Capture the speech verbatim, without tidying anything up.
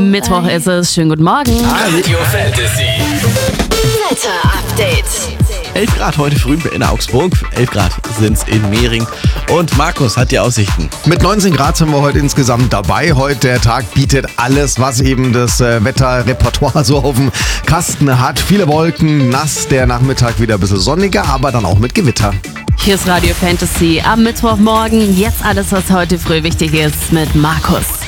Mittwoch ist es. Schönen guten Morgen. Radio Fantasy. Wetter-Update. elf Grad heute früh in Augsburg, elf Grad sind es in Mehring. Und Markus hat die Aussichten. Mit neunzehn Grad sind wir heute insgesamt dabei. Heute der Tag bietet alles, was eben das äh, Wetterrepertoire so auf dem Kasten hat. Viele Wolken, nass, der Nachmittag wieder ein bisschen sonniger, aber dann auch mit Gewitter. Hier ist Radio Fantasy am Mittwochmorgen. Jetzt alles, was heute früh wichtig ist mit Markus.